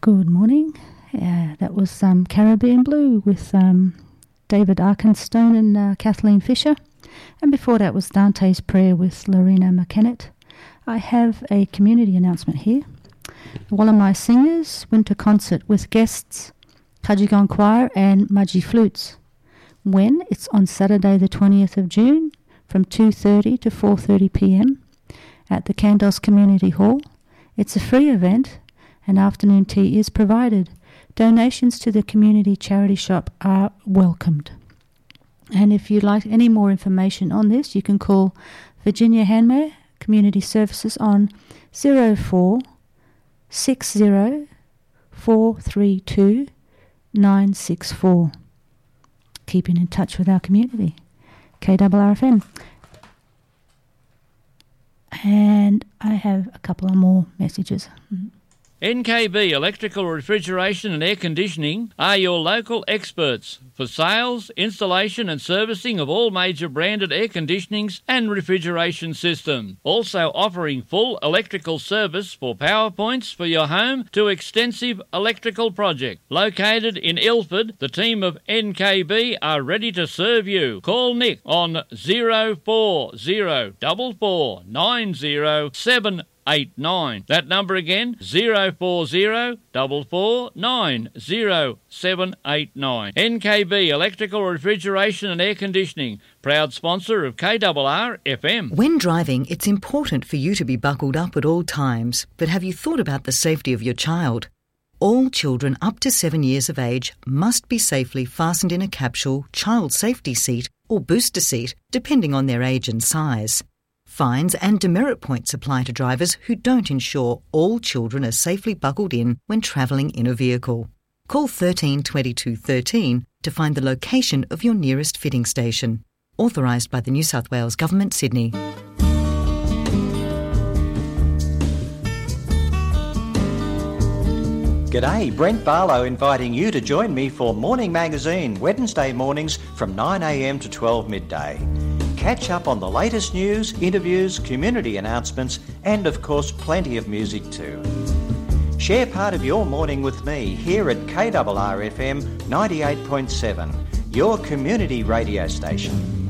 Good morning. That was Caribbean Blue with David Arkenstone and Kathleen Fisher. And before that was Dante's Prayer with Lorena McKennett. I have a community announcement here. The Wallamai Singers Winter Concert with guests Kajigon Choir and Mudgee Flutes. When? It's on Saturday the 20th of June from 2:30 to 4:30 p.m. at the Kandos Community Hall. It's a free event and afternoon tea is provided. Donations to the community charity shop are welcomed. And if you'd like any more information on this, you can call Virginia Hanmer Community Services on 0460 432 964. Keeping in touch with our community. KRRFM. And I have a couple of more messages. NKB Electrical Refrigeration and Air Conditioning are your local experts for sales, installation and servicing of all major branded air conditionings and refrigeration systems. Also offering full electrical service for power points for your home to extensive electrical project. Located in Ilford, the team of NKB are ready to serve you. Call Nick on 040 44 90 789. That number again, 040 44 90 789. NKB Electrical Refrigeration and Air Conditioning, proud sponsor of KRR FM. When driving, it's important for you to be buckled up at all times, but have you thought about the safety of your child? All children up to 7 years of age must be safely fastened in a capsule, child safety seat or booster seat, depending on their age and size. Fines and demerit points apply to drivers who don't ensure all children are safely buckled in when travelling in a vehicle. Call 13 22 13 to find the location of your nearest fitting station. Authorised by the New South Wales Government, Sydney. G'day, Brent Barlow inviting you to join me for Morning Magazine, Wednesday mornings from 9am to 12 midday. Catch up on the latest news, interviews, community announcements, and of course plenty of music too. Share part of your morning with me here at KRRFM 98.7, your community radio station.